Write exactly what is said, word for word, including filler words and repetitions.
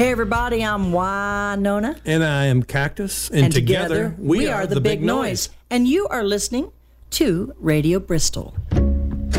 Hey, everybody, I'm Winona. And I am Cactus. And, And together, together, we, are, the, Big Noise. And you are listening to Radio Bristol.